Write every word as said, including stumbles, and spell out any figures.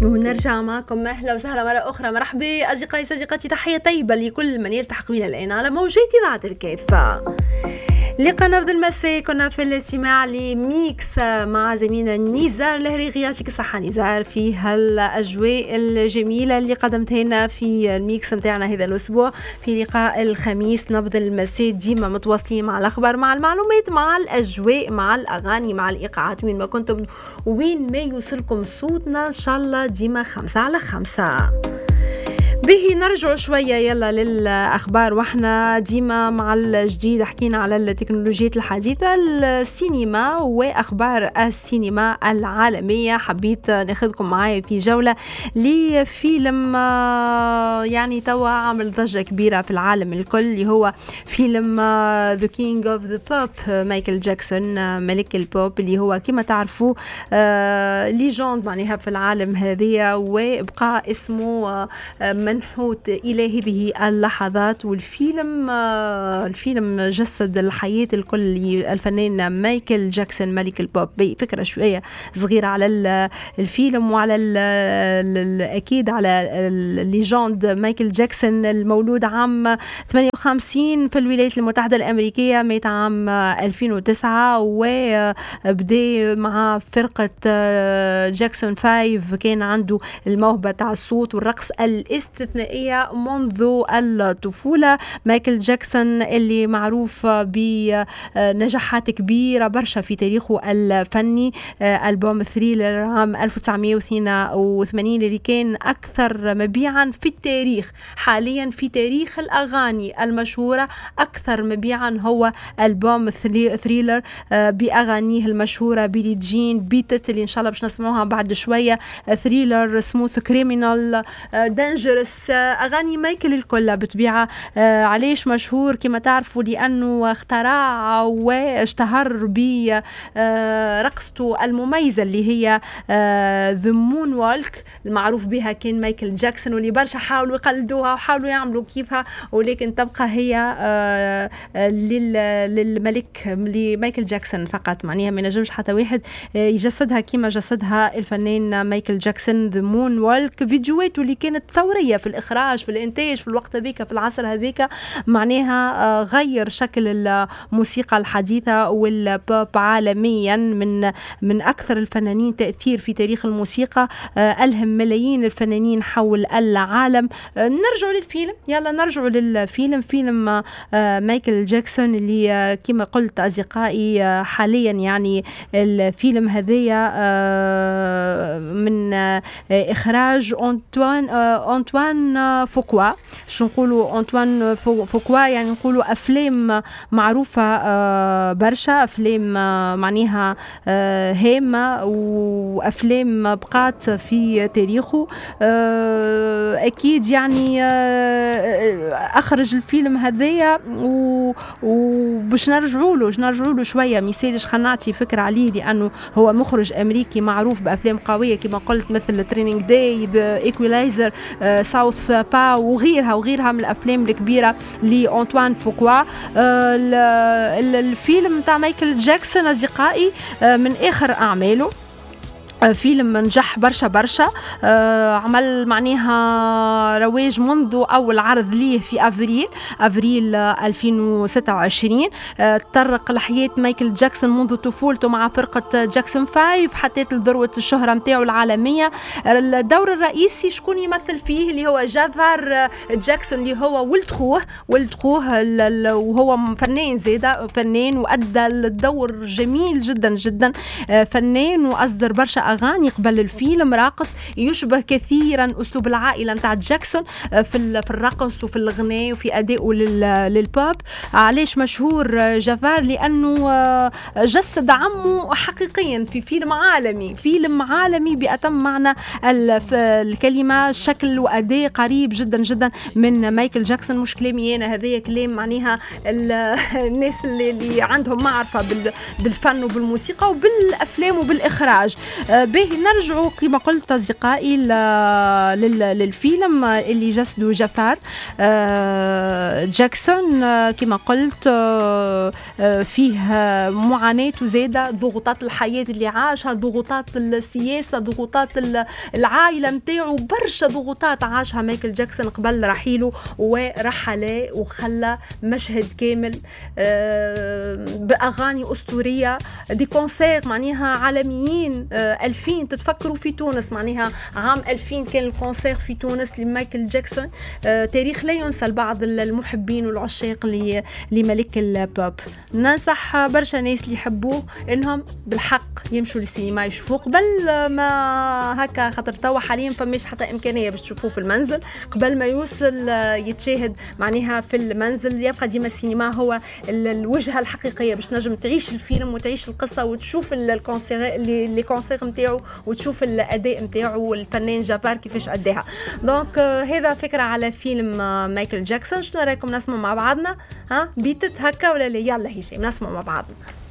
ونرجع معكم أهلا وسهلا مرة أخرى. مرحبا أصدقائي صديقاتي، تحية طيبة لكل من يلتحق بنا الآن على موجات إذاعة الكافة. لقى نبض المساء كنا في الاستماع لميكس مع زميلنا نزار الهريغي، يعطيك الصحة نزار في هالأجواء الجميلة اللي قدمتها لنا في الميكس متاعنا هذا الأسبوع في لقاء الخميس. نبض المساء ديما متواصلين مع الأخبار، مع المعلومات، مع الأجواء، مع الأغاني، مع الإيقاعات، وين ما كنتم وين ما يوصلكم صوتنا إن شاء الله ديما خمسة على خمسة. به نرجع شوية يلا للأخبار، وإحنا ديما مع الجديد حكينا على التكنولوجيات الحديثة، السينما وأخبار السينما العالمية. حبيت ناخذكم معايا في جولة لفيلم يعني توا عامل ضجة كبيرة في العالم الكل، اللي هو فيلم The King of the Pop، مايكل جاكسون ملك البوب، اللي هو كما تعرفوا ليجوند معناها في العالم هذه، وبقى اسمه منحوت إلى هذه اللحظات. والفيلم الفيلم جسد الحياة الكل الفنان مايكل جاكسون ملك البوب. فكرة شوية صغيرة على الفيلم وعلى أكيد على الليجوند مايكل جاكسون، المولود عام ثمانية وخمسين في الولايات المتحدة الأمريكية، مات عام ألفين وتسعة، وبدأ مع فرقة جاكسون فايف. كان عنده الموهبة تاع الصوت والرقص الاستثنائية منذ الطفولة. مايكل جاكسون اللي معروف بنجاحات كبيرة برشا في تاريخه الفني، ألبوم ثريلر عام ألف وتسعمائة واثنين وثمانين اللي كان أكثر مبيعا في التاريخ حاليا في تاريخ الأغاني المشهورة. أكثر مبيعا هو ألبوم ثريلر بأغانيه المشهورة بيلي جين، بيتت اللي إن شاء الله باش نسمعوها بعد شوية، ثريلر، سموث كريمينال، دانجرس. أغاني مايكل الكل بتبيعها. آه عليش مشهور كما تعرفوا؟ لأنه اخترع واشتهر برقصته المميزة اللي هي آه The Moonwalk المعروف بها كان مايكل جاكسون، واللي برشا حاولوا يقلدوها وحاولوا يعملوا كيفها، ولكن تبقى هي آه للملك لمايكل جاكسون فقط، معناها ما نجمش حتى واحد يجسدها كما جسدها الفنان مايكل جاكسون. The Moonwalk فيديوهاته اللي كانت ثورية في الإخراج، في الإنتاج، في الوقت هذيك، في العصر هذيك، معناها غير شكل الموسيقى الحديثة والبوب عالميا. من من أكثر الفنانين تأثير في تاريخ الموسيقى، ألهم ملايين الفنانين حول العالم. نرجع للفيلم، يلا نرجع للفيلم. فيلم مايكل جاكسون اللي كما قلت أصدقائي حاليا يعني الفيلم هذايا من إخراج أنطوان أنطوان فوكوا. شو نقولوا أنطوان فوكوا؟ يعني نقولوا أفلام معروفة برشا، أفلام معناها هامة وأفلام بقات في تاريخه. أكيد يعني أخرج الفيلم هذايا وباش نرجعوا له نرجعوا له شوية مثالش. خلنا نعطي فكرة عليه، لأنه هو مخرج أمريكي معروف بأفلام قوية كما قلت مثل ترينينج داي، إيكولايزر، ساوث با، وغيرها وغيرها من الأفلام الكبيرة لأنطوان فوكوا. الفيلم تاع مايكل جاكسون أصدقائي من آخر أعماله، فيلم نجح برشا برشا. آه عمل معناها رواج منذ أول عرض ليه في أفريل أفريل ألفين وستة وعشرين. آه تطرق لحياة مايكل جاكسون منذ طفولته مع فرقة جاكسون فايف حتى لذروة الشهرة متاعه العالمية. الدور الرئيسي شكون يمثل فيه؟ اللي هو جافار جاكسون، اللي هو ولد خوه ولد خوه وهو فنان زيادة فنان، وأدى الدور جميل جدا جدا. آه فنان وأصدر برشا أغاني قبل الفيلم، راقص يشبه كثيرا أسلوب العائلة متاع جاكسون في في الرقص وفي الغناء وفي أدائه للبوب. علاش مشهور جافار؟ لأنه جسد عمه حقيقيا في فيلم عالمي فيلم عالمي بأتم معنى الكلمة، شكل وأداء قريب جدا جدا من مايكل جاكسون. مش كلامي أنا، هذا كلام معناها الناس اللي, اللي عندهم معرفة بالفن وبالموسيقى وبالأفلام وبالإخراج. به نرجعوا كما قلت أصدقائي للفيلم اللي جسده جفار جاكسون. كما قلت فيه معاناة وزادة ضغوطات الحياة اللي عاشها، ضغوطات السياسة، ضغوطات العائلة متاعه، برشا ضغوطات عاشها مايكل جاكسون قبل رحيله، ورحله وخلى مشهد كامل بأغاني أسطورية، دي كونسير معناها عالميين. ألفين تتفكروا في تونس، معناها عام ألفين كان الكونسير في تونس لمايكل جاكسون، تاريخ لا ينسى لبعض المحبين والعشاق لملك البوب. ننصح برشا ناس اللي يحبوه انهم بالحق يمشوا للسينما يشوفوه قبل ما هكا، خاطر توا حاليا فماش حتى امكانيه باش تشوفوه في المنزل، قبل ما يوصل يتشاهد معناها في المنزل. يبقى ديما السينما هو الوجهه الحقيقيه باش نجم تعيش الفيلم وتعيش القصه وتشوف الكونسير اللي كونسير نتاعو وتشوف الاداء نتاعو والفنان جافار كيفاش اداها. دونك هذا فكره على فيلم مايكل جاكسون. شنو رايكم نسمع مع بعضنا؟ ها بيتت هكا ولا لا؟ يلا هشام نسمع مع بعضنا.